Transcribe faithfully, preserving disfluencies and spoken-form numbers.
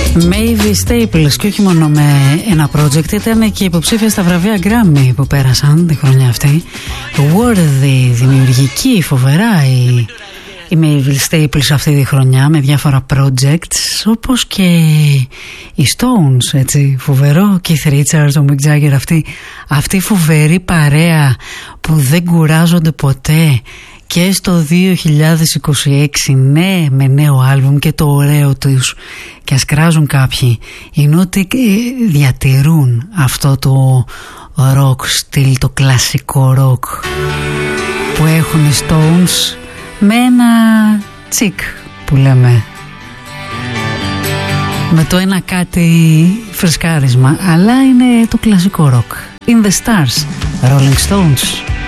Mavis Staples, και όχι μόνο με ένα project, ήταν και υποψήφια στα βραβεία Grammy που πέρασαν τη χρονιά αυτή. Worthy, δημιουργική, φοβερά η, η Mavis Staples αυτή τη χρονιά με διάφορα projects, όπως και οι Stones, έτσι, φοβερό, Keith Richards, ο Mick Jagger, αυτή, αυτή η φοβερή παρέα που δεν κουράζονται ποτέ. Και στο δύο χιλιάδες είκοσι έξι, ναι, με νέο άλμπουμ, και το ωραίο τους, και ας κράζουν κάποιοι, είναι ότι διατηρούν αυτό το rock στυλ, το κλασικό rock που έχουν οι Stones, με ένα τσικ που λέμε, με το ένα κάτι φρεσκάρισμα, αλλά είναι το κλασικό rock. In the Stars, Rolling Stones.